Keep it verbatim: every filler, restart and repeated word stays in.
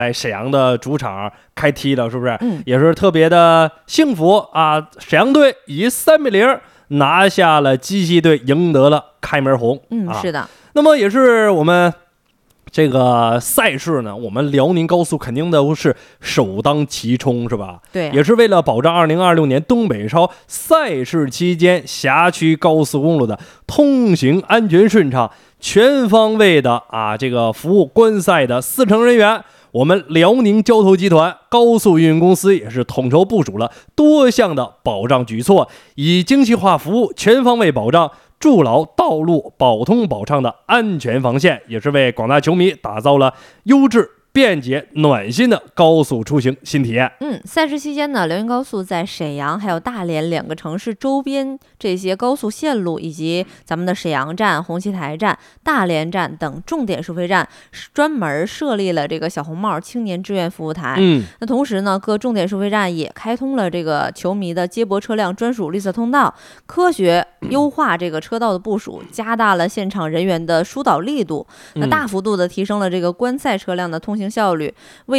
在沈阳的主场开踢的，是不是？ 嗯， 也是特别的幸福啊！沈阳队以三比零拿下了鸡西队，赢得了开门红。 嗯， 啊、 是的。 那么也是我们这个赛事呢，我们辽宁高速肯定都是首当其冲，是吧？ 对、啊， 也是为了保障二零二六年东北超赛事期间辖区高速公路的通行安全顺畅，全方位的啊这个服务观赛的司乘人员。我们辽宁交通集团高速运营公司也是统筹部署了多项的保障举措，以精细化服务全方位保障筑牢道路保通保畅的安全防线，也是为广大球迷打造了优质便捷暖心的高速出行新体验。 嗯，赛事期间呢，辽宁高速在沈阳还有大连两个城市周边这些高速线路，以及咱们的沈阳站、红旗台站、大连站等重点收费站，专门设立了这个小红帽青年志愿服务台。 嗯， 那同时呢，各重点收费站也开通了这个球迷的接驳车辆专属绿色通道，科学优化这个车道的部署，加大了现场人员的疏导力度，那大幅度的提升了这个观赛车辆的通行效率，为